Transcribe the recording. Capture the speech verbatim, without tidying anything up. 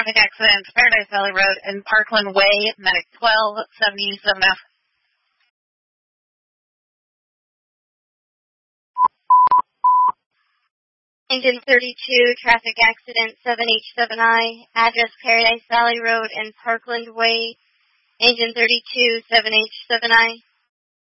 traffic accident, Paradise Valley Road and Parkland Way, medic twelve seventy-seven F. Engine thirty-two, traffic accident seven H seven I, address Paradise Valley Road and Parkland Way. Engine thirty-two, seven H seven I.